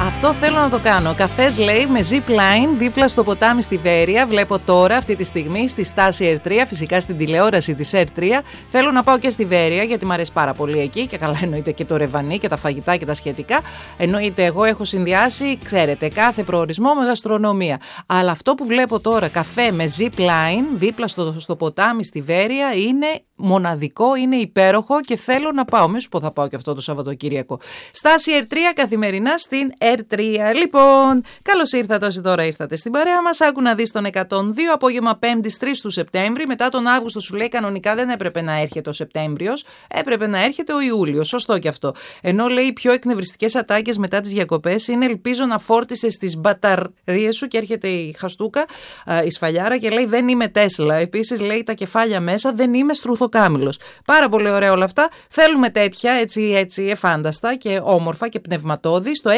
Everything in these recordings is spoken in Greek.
Αυτό θέλω να το κάνω. Καφές, λέει, με zip-line δίπλα στο ποτάμι στη Βέρεια. Βλέπω τώρα αυτή τη στιγμή στη στάση R3, φυσικά στην τηλεόραση της R3. Θέλω να πάω και στη Βέρεια γιατί μου αρέσει πάρα πολύ εκεί και καλά εννοείται και το ρεβανί και τα φαγητά και τα σχετικά. Εννοείται εγώ έχω συνδυάσει, ξέρετε, κάθε προορισμό με γαστρονομία. Αλλά αυτό που βλέπω τώρα, καφέ με zip-line δίπλα στο ποτάμι στη Βέρεια, είναι μοναδικό, είναι υπέροχο και θέλω να πάω. Μη σου πω θα πάω και αυτό το Σαββατοκύριακο. Στάση R3 καθημερινά στην R3. Λοιπόν, καλώς ήρθατε όσοι τώρα ήρθατε στην παρέα μας. Άκου να δεις τον 102, απόγευμα 5ης 3 του Σεπτέμβρη. Μετά τον Αύγουστο σου λέει κανονικά δεν έπρεπε να έρχεται ο Σεπτέμβριος, έπρεπε να έρχεται ο Ιούλιος. Σωστό και αυτό. Ενώ λέει οι πιο εκνευριστικές ατάκες μετά τις διακοπές είναι ελπίζω να φόρτισες τις μπαταρίες σου και έρχεται η χαστούκα, η σφαλιάρα και λέει δεν είμαι Τέσλα. Επίσης λέει τα κεφάλια μέσα δεν είμαι στρουθοκάμιλος. Πάρα πολύ ωραία όλα αυτά. Θέλουμε τέτοια έτσι εφάνταστα και όμορφα και πνευματώδη στο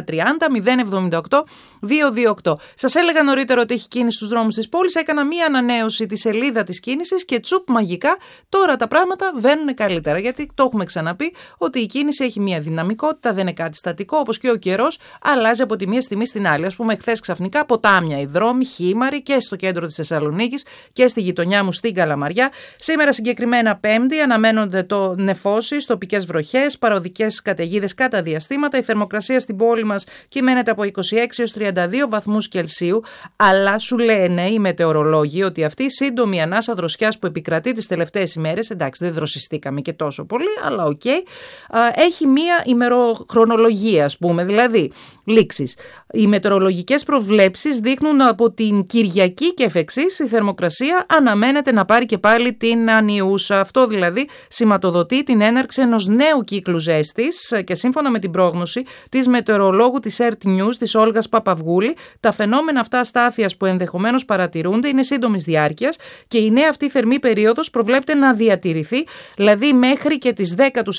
6930-078-228. Σας έλεγα νωρίτερα ότι έχει κίνηση στους δρόμους της πόλης. Έκανα μία ανανέωση τη σελίδα της κίνησης και τσουπ μαγικά τώρα τα πράγματα βαίνουν καλύτερα. Γιατί το έχουμε ξαναπεί ότι η κίνηση έχει μία δυναμικότητα, δεν είναι κάτι στατικό, όπως και ο καιρός αλλάζει από τη μία στιγμή στην άλλη. Ας πούμε, χθες ξαφνικά ποτάμια οι δρόμοι, χήμαροι και στο κέντρο της Θεσσαλονίκης και στη γειτονιά μου στην Καλαμαριά. Σήμερα συγκεκριμένα Πέμπτη αναμένονται το νεφώσεις, τοπικές βροχές, παροδικές καταιγίδες κατά διαστήματα. Η θερμοκρασία στην πόλη μας κυμαίνεται από 26 έως 32 βαθμούς Κελσίου. Αλλά σου λένε οι μετεωρολόγοι ότι αυτή η σύντομη ανάσα δροσιάς που επικρατεί τις τελευταίες ημέρες, εντάξει δεν δροσιστήκαμε και τόσο πολύ, αλλά οκ, έχει μία ημεροχρονολογία ας πούμε, δηλαδή λήξεις. Οι μετεωρολογικές προβλέψεις δείχνουν από την Κυριακή και εφ' εξής η θερμοκρασία αναμένεται να πάρει και πάλι την ανιούσα. Αυτό δηλαδή σηματοδοτεί την έναρξη ενός νέου κύκλου ζέστης και σύμφωνα με την πρόγνωση της μετεωρολόγου της Earth News της Όλγας Παπαυγούλη, τα φαινόμενα αυτά αστάθειας που ενδεχομένως παρατηρούνται είναι σύντομης διάρκειας και η νέα αυτή θερμή περίοδος προβλέπεται να διατηρηθεί, δηλαδή μέχρι και τις 10 του